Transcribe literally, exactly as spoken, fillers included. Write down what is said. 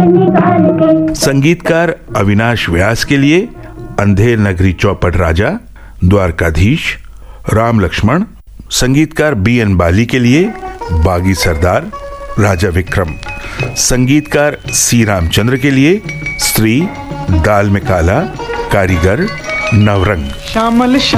निकाल के। संगीतकार अविनाश व्यास के लिए अंधेर नगरी चौपट राजा, द्वारकाधीश, राम लक्ष्मण। संगीतकार बी एन बाली के लिए बागी सरदार, राजा विक्रम। संगीतकार सी रामचंद्र के लिए स्त्री, दाल में काला, कारीगर, नवरंग। श्यामल